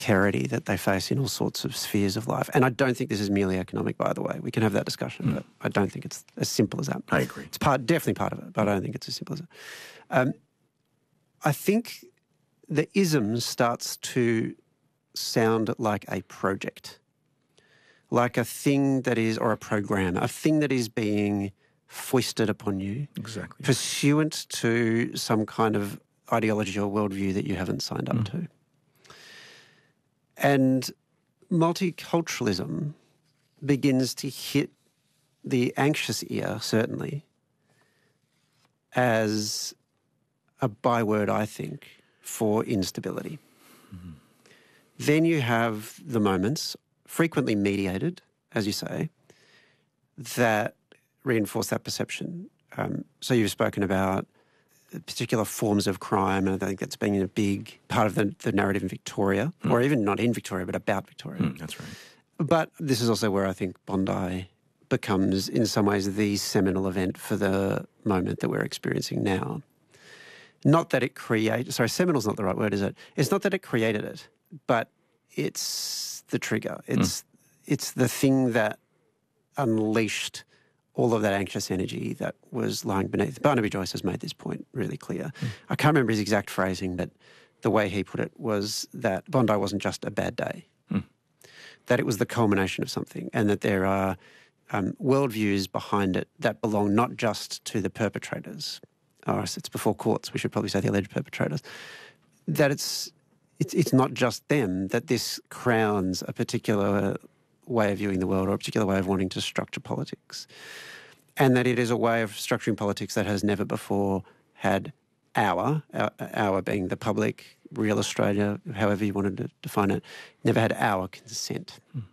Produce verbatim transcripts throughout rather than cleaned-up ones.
precarity that they face in all sorts of spheres of life. And I don't think this is merely economic, by the way. We can have that discussion, mm. but I don't think it's as simple as that. I agree. It's part, definitely part of it, but I don't think it's as simple as that. Um, I think the ism starts to sound like a project, like a thing that is, or a program, a thing that is being foisted upon you. Exactly. Pursuant to some kind of ideology or worldview that you haven't signed up mm. to. And multiculturalism begins to hit the anxious ear, certainly, as a byword, I think, for instability. Mm-hmm. Then you have the moments, frequently mediated, as you say, that reinforce that perception. Um, so you've spoken about particular forms of crime, and I think that's been a big part of the, the narrative in Victoria, mm. or even not in Victoria, but about Victoria. Mm, that's right. But this is also where I think Bondi becomes, in some ways, the seminal event for the moment that we're experiencing now. Not that it created, sorry, seminal's not the right word, is it? It's not that it created it, but it's the trigger. It's mm. it's the thing that unleashed all of that anxious energy that was lying beneath. Barnaby Joyce has made this point really clear. Mm. I can't remember his exact phrasing, but the way he put it was that Bondi wasn't just a bad day, mm. that it was the culmination of something, and that there are um, worldviews behind it that belong not just to the perpetrators, or it's before courts, we should probably say the alleged perpetrators, that it's, it's, it's not just them, that this crowns a particular way of viewing the world or a particular way of wanting to structure politics, and that it is a way of structuring politics that has never before had our, our, our being the public, real Australia, however you wanted to define it, never had our consent. Mm.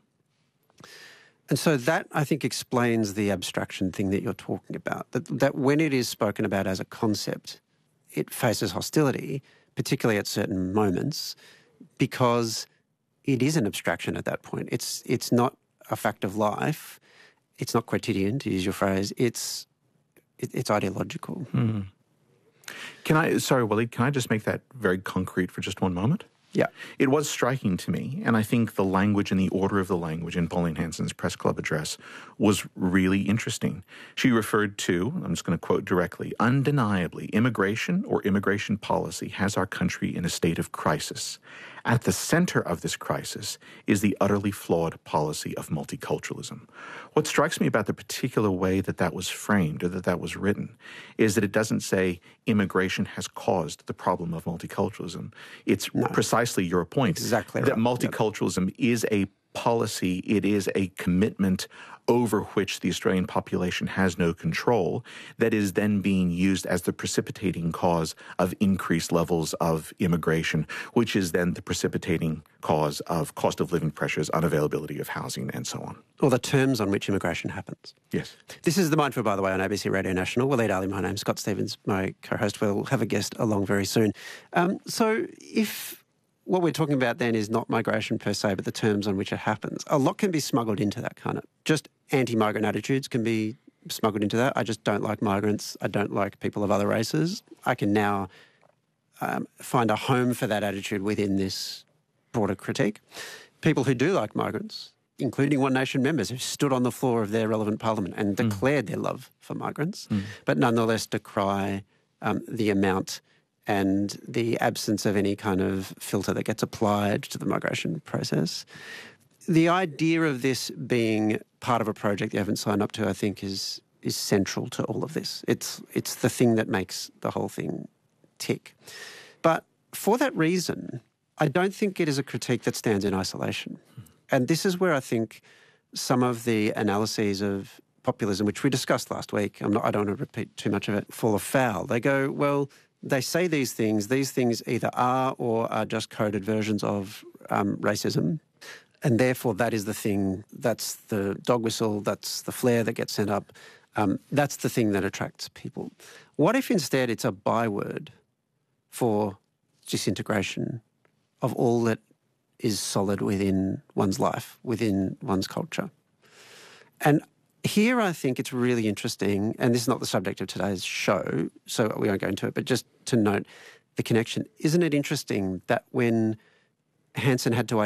And so that, I think, explains the abstraction thing that you're talking about, that, that when it is spoken about as a concept, it faces hostility, particularly at certain moments, because it is an abstraction at that point. It's it's not a fact of life. It's not quotidian, to use your phrase. It's it, it's ideological. Mm. Can I, sorry, Waleed, can I just make that very concrete for just one moment? Yeah. It was striking to me, and I think the language and the order of the language in Pauline Hanson's press club address was really interesting. She referred to, I'm just going to quote directly, undeniably, immigration or immigration policy has our country in a state of crisis. At the center of this crisis is the utterly flawed policy of multiculturalism. What strikes me about the particular way that that was framed or that that was written is that it doesn't say immigration has caused the problem of multiculturalism. It's no. precisely your point. Exactly that right. multiculturalism yep. is a policy, it is a commitment over which the Australian population has no control that is then being used as the precipitating cause of increased levels of immigration, which is then the precipitating cause of cost of living pressures, unavailability of housing, and so on. Or the terms on which immigration happens. Yes. This is The Mindful, by the way, on A B C Radio National. Waleed Aly, my name's Scott Stephens, my co-host. We'll have a guest along very soon. Um, so if what we're talking about then is not migration per se, but the terms on which it happens, a lot can be smuggled into that kind of, just anti-migrant attitudes can be smuggled into that. I just don't like migrants. I don't like people of other races. I can now um, find a home for that attitude within this broader critique. People who do like migrants, including One Nation members who stood on the floor of their relevant parliament and mm. declared their love for migrants, mm. but nonetheless decry um, the amount and the absence of any kind of filter that gets applied to the migration process. The idea of this being part of a project you haven't signed up to, I think, is is central to all of this. It's it's the thing that makes the whole thing tick. But for that reason, I don't think it is a critique that stands in isolation. And this is where I think some of the analyses of populism, which we discussed last week, I'm not, I don't want to repeat too much of it, fall afoul. They go, well, they say these things. These things either are or are just coded versions of um, racism, and therefore that is the thing, that's the dog whistle, that's the flare that gets sent up, um, that's the thing that attracts people. What if instead it's a byword for disintegration of all that is solid within one's life, within one's culture? And here I think it's really interesting, and this is not the subject of today's show, so we won't go into it, but just to note the connection. Isn't it interesting that when Hansen had to